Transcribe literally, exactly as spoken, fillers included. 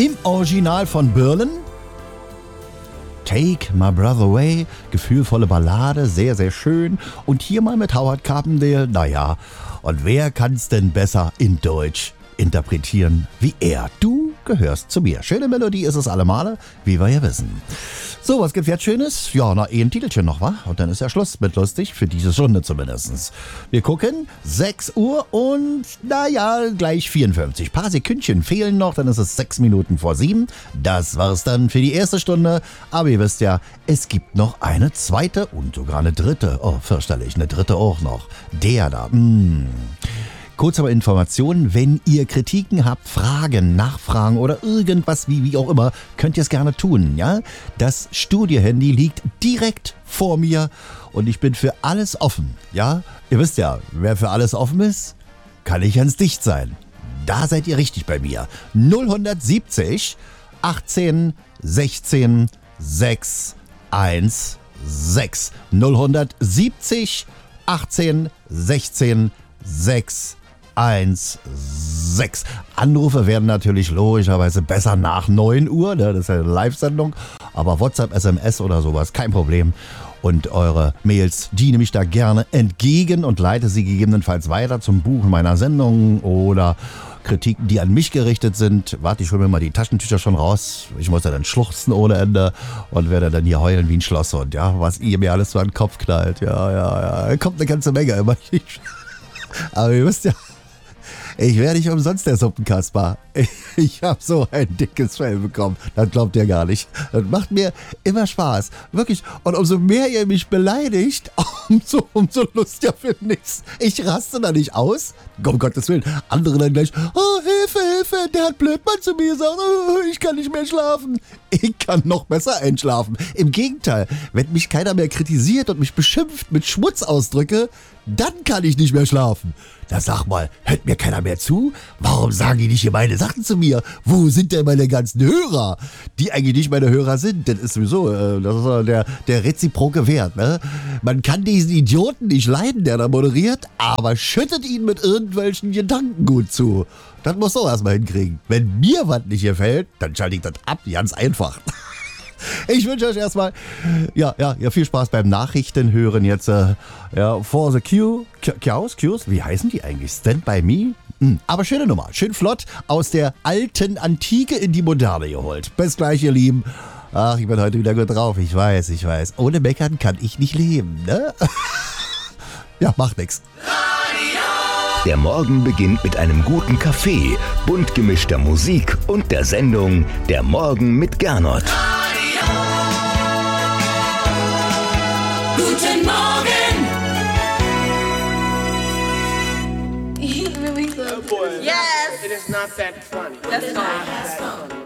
Im Original von Berlin. Take My Brother Away, gefühlvolle Ballade, sehr, sehr schön. Und hier mal mit Howard Carpendale, naja, und wer kann's denn besser in Deutsch interpretieren wie er? Du gehörst zu mir. Schöne Melodie ist es allemale, wie wir ja wissen. So, was gibt's jetzt Schönes? Ja, na, eh ein Titelchen noch, wa? Und dann ist ja Schluss mit lustig, für diese Stunde zumindest. Wir gucken, sechs Uhr und, naja, gleich vierundfünfzig. Paar Sekündchen fehlen noch, dann ist es sechs Minuten vor sieben. Das war's dann für die erste Stunde. Aber ihr wisst ja, es gibt noch eine zweite und sogar eine dritte. Oh, fürchterlich, eine dritte auch noch. Der da, mh. Kurz aber Informationen, wenn ihr Kritiken habt, Fragen, Nachfragen oder irgendwas, wie, wie auch immer, könnt ihr es gerne tun, ja? Das Studio-Handy liegt direkt vor mir und ich bin für alles offen, ja? Ihr wisst ja, wer für alles offen ist, kann nicht ganz dicht sein. Da seid ihr richtig bei mir. null siebzig, achtzehn, sechzehn, sechs, eins, sechs. null siebzig, achtzehn, sechzehn, sechs, eins, sechs. Anrufe werden natürlich logischerweise besser nach neun Uhr, ne? Das ist ja eine Live-Sendung, aber WhatsApp, S M S oder sowas, kein Problem. Und eure Mails, die nehme ich da gerne entgegen und leite sie gegebenenfalls weiter zum Buchen meiner Sendung oder Kritiken, die an mich gerichtet sind. Warte, ich hole mir mal die Taschentücher schon raus. Ich muss ja dann schluchzen ohne Ende und werde dann hier heulen wie ein Schlosshund, ja, was ihr mir alles so an den Kopf knallt. Ja, ja, ja, kommt eine ganze Menge immer. Aber ihr wisst ja, ich werde nicht umsonst der Suppenkasper. Ich, ich habe so ein dickes Fell bekommen. Das glaubt ihr gar nicht. Das macht mir immer Spaß. Wirklich. Und umso mehr ihr mich beleidigt, umso, umso lustiger finde ich's. Ich raste da nicht aus. Um Gottes Willen. Andere dann gleich, oh, Hilfe, Hilfe, der hat Blödmann zu mir gesagt, oh, ich kann nicht mehr schlafen. Ich kann noch besser einschlafen. Im Gegenteil, wenn mich keiner mehr kritisiert und mich beschimpft mit Schmutzausdrücke, dann kann ich nicht mehr schlafen. Da sag mal, hört mir keiner mehr zu? Warum sagen die nicht hier meine Sachen zu mir? Wo sind denn meine ganzen Hörer? Die eigentlich nicht meine Hörer sind. Das ist sowieso äh, das ist der, der reziproke Wert. Ne? Man kann diesen Idioten nicht leiden, der da moderiert, aber schüttet ihn mit irgendwelchen Gedanken gut zu. Das muss auch erstmal hinkriegen. Wenn mir was nicht gefällt, dann schalte ich das ab. Ganz einfach. Ich wünsche euch erstmal ja, ja, ja, viel Spaß beim Nachrichtenhören jetzt. Äh, ja, For the Q, Qs, Qs, wie heißen die eigentlich? Stand by Me? Hm, aber schöne Nummer, schön flott aus der alten Antike in die Moderne geholt. Bis gleich, ihr Lieben. Ach, ich bin heute wieder gut drauf, ich weiß, ich weiß. Ohne Meckern kann ich nicht leben, ne? Ja, macht nix. Der Morgen beginnt mit einem guten Kaffee, bunt gemischter Musik und der Sendung Der Morgen mit Gernot. Guten Morgen! He's really so Yes! It is not that funny. That's fine. That's fine.